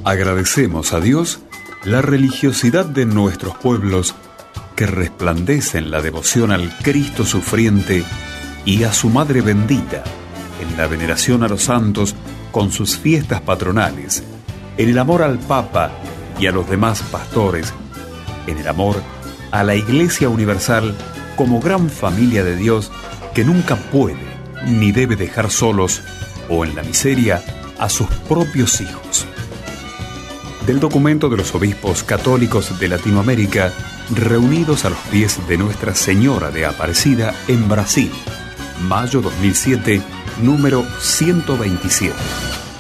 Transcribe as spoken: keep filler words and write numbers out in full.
Agradecemos a Dios la religiosidad de nuestros pueblos que resplandece en la devoción al Cristo sufriente y a su Madre bendita, en la veneración a los santos con sus fiestas patronales, en el amor al Papa y a los demás pastores, en el amor a la Iglesia Universal como gran familia de Dios que nunca puede ni debe dejar solos o en la miseria a sus propios hijos. Del documento de los obispos católicos de Latinoamérica reunidos a los pies de Nuestra Señora de Aparecida en Brasil, mayo dos mil siete, número ciento veintisiete.